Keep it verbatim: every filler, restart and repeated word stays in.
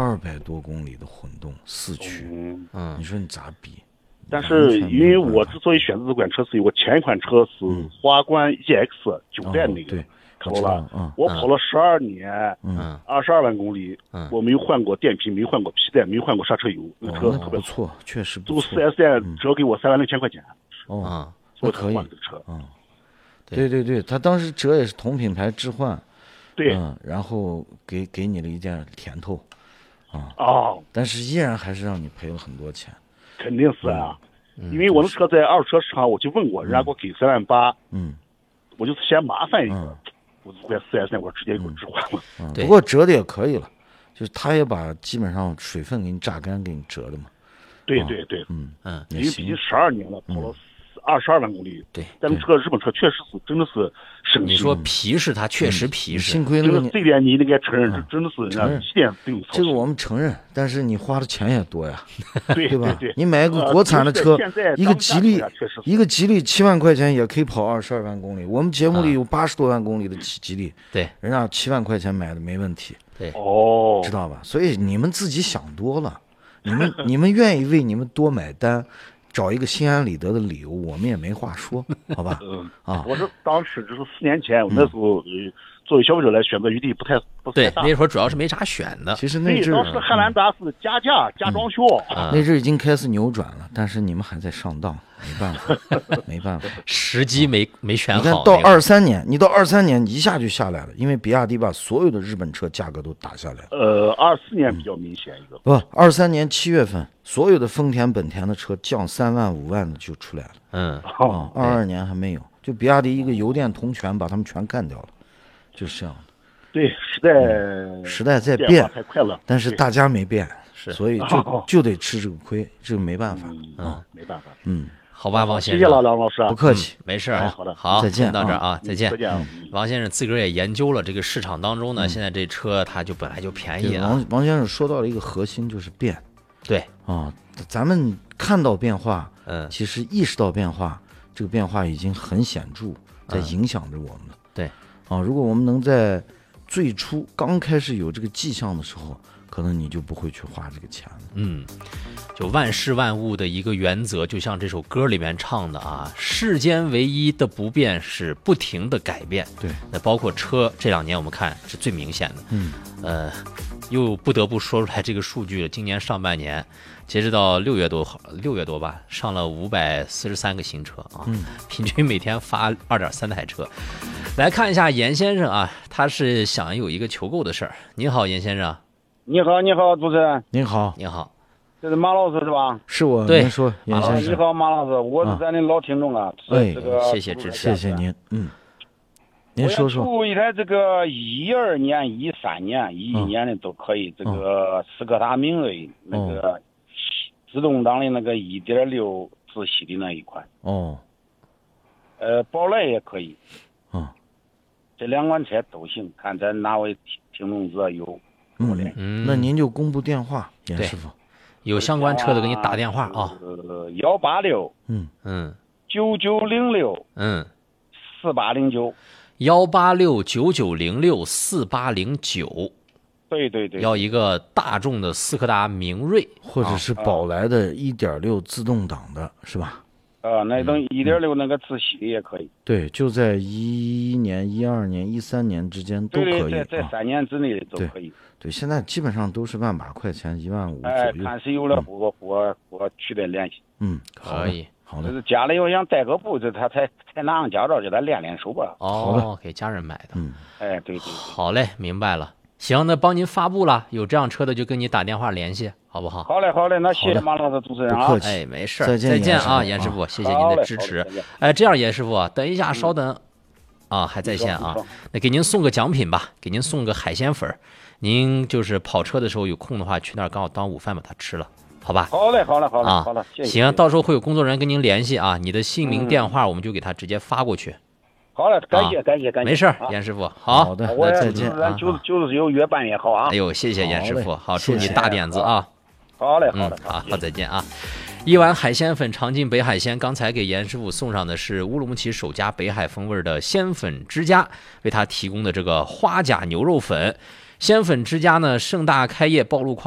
二百多公里的混动四驱，嗯，你说你咋比？ 但是因为我之所以选择这款车，是因为我前一款车是华冠 E X 九代那个。 对。 科罗拉，我跑了十二年， 嗯， 二十二万公里，嗯，我没有换过电瓶，没换过皮带，没换过刹车油，那车特别不错，确实不错。这个 四 S 店折给我三万六千块钱， 哦， 我可以换这个车， 嗯，对对对，他当时折也是同品牌置换， 对， 嗯，然后给给你了一点甜头，啊， 哦， 但是依然还是让你赔了很多钱， 肯定是啊，因为我的车在二手车市场我就问过，人家给我给三万八，嗯，我就是嫌麻烦一个。我在四 S 店我直接给我置换了， 嗯，不过折的也可以了，就是他也把基本上水分给你榨干，给你折了嘛。 对对对， 嗯嗯，因为毕竟十二年了，跑了二十二万公里， 对， 咱们这个日本车确实是真的是省心。 你说皮实，它确实皮实， 幸亏那个这点你应该承认，这真的是人家一点都有操心。 这个我们承认，但是你花的钱也多呀， 对吧？ 对， 你买一个国产的车，一个吉利，一个吉利七万块钱也可以跑二十二万公里。我们节目里有八十多万公里的吉利， 对， 人家七万块钱买的没问题， 对， 哦， 知道吧？所以你们自己想多了，你们你们愿意为你们多买单。找一个心安理得的理由，我们也没话说，好吧？ 嗯啊， 我是当时就是四年前，我那时候、嗯、作为消费者来选择余地不太不太大。 对，那会儿主要是没啥选的。 其实那阵当时汉兰达是加价、嗯、加装修、 嗯，那阵已经开始扭转了，但是你们还在上当，没办法，没办法， 时机没没选好。 你看到二三年，你到二三年一下就下来了，因为比亚迪把所有的日本车价格都打下来了。 呃，二四年比较明显一个。 不，二三年七月份，所有的丰田、本田的车降三万、五万的就出来了。 嗯， 啊，二二年还没有，就比亚迪一个油电同权把他们全干掉了，就是这样的。 对，时代、 嗯、时代在变， 太快了， 但是大家没变， 是， 所以就就得吃这个亏，这个没办法， 嗯， 嗯没办法， 嗯， 好吧，王先生， 谢谢了，梁老师， 不客气， 嗯、没事， 好的， 好， 再见， 到这儿啊，再见， 再见。 王先生自个儿也研究了这个市场当中呢，现在这车它就本来就便宜啊。 王王先生说到了一个核心，就是变， 对啊，咱们看到变化， 嗯， 其实意识到变化，这个变化已经很显著，在影响着我们了。 对， 啊，如果我们能在最初刚开始有这个迹象的时候，可能你就不会去花这个钱了。 嗯，就万事万物的一个原则，就像这首歌里面唱的啊，世间唯一的不变是不停的改变。 对， 那包括车，这两年我们看是最明显的。 嗯， 呃，又不得不说出来这个数据了。今年上半年，截止到六月多，六月多吧，上了五百四十三个新车啊， 嗯， 平均每天发二点三台车。来看一下严先生啊，他是想有一个求购的事儿。您好，严先生。 你好，你好，主持人。 您好， 您好， 这是马老师是吧？ 是我。 对， 您说，严先生。 你好，马老师，我是咱的老听众啊。 哎， 这个谢谢支持， 谢谢您。嗯，您说说。 我一台这个一二年、一三年、一一年的都可以，这个斯柯达明锐那个自动挡的那个一点六自吸的那一款。 哦。 呃，宝来也可以。 嗯。 这两款车都行，看咱哪位听众者有。 嗯，那您就公布电话，严师傅， 有相关车的给你打电话啊。 呃，幺八六， 嗯嗯， 九九零六， 嗯， 四八零九， 幺八六九九零六四八零九。 对对对， 要一个大众的斯柯达明锐， 或者是宝来的一点六自动挡的，是吧？ 呃，那种一点六那个自吸的也可以。 嗯、对，就在一一年、一二年、一三年之间都可以。 对对，在三年之内都可以。 对，现在基本上都是万把块钱，一万五左右。 哎，看是有了我我我取得联系。 嗯， 可以， 好的。 就是家里要想带个步，这他才才拿上驾照，就他练练手吧。 哦，给家人买的。 嗯， 哎，对对。 好嘞，明白了。行，那帮您发布了，有这样车的就跟你打电话联系，好不好？ 好嘞，好嘞，那谢谢马老师主持人啊。 哎，没事， 再见， 再见啊，严师傅，谢谢您的支持。哎，这样，严师傅，等一下，稍等。啊，还在线啊，那给您送个奖品吧，给您送个海鲜粉，您就是跑车的时候有空的话，去那儿刚好当午饭把它吃了，好吧？ 好嘞，好嘞，好嘞， 啊， 好嘞，谢谢。 行，到时候会有工作人员跟您联系啊，你的姓名、电话我们就给他直接发过去。 好嘞，感谢，感谢，感谢。 没事，严师傅，好， 好的，那再见啊。就是就是有越办越好啊。 哎呦，谢谢严师傅，好，祝你大点子啊。 好嘞，好嘞， 好，好，再见啊。一碗海鲜粉，尝尽北海鲜。刚才给严师傅送上的是乌鲁木齐首家北海风味的鲜粉之家为他提供的这个花甲牛肉粉。鲜粉之家呢，盛大开业，暴露